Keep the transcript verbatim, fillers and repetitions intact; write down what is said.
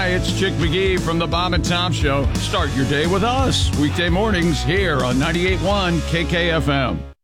Hi, it's Chick McGee from the Bob and Tom Show. Start your day with us weekday mornings here on ninety-eight point one K K F M.